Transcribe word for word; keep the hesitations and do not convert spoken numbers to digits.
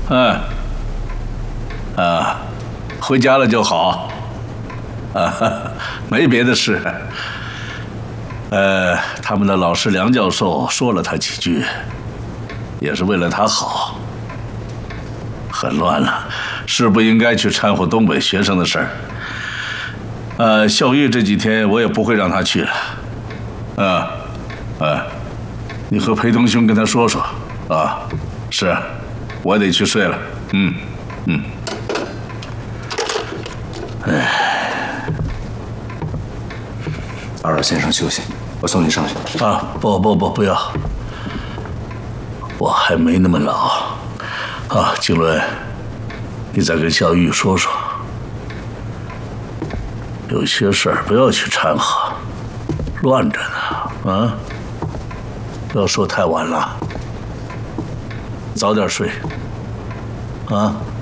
嗯，啊，回家了就好。啊，没别的事。呃，他们的老师梁教授说了他几句，也是为了他好。很乱了，是不应该去掺和东北学生的事儿。呃，校玉这几天我也不会让他去了。啊，啊，你和裴东兄跟他说说。啊，是，我得去睡了。嗯，嗯。哎， 打扰先生休息，我送你上去。 啊，不不不，不要，我还没那么老。啊，景伦，你再跟小玉说说，有些事儿不要去掺和，乱着呢。啊，不要说太晚了，早点睡。啊。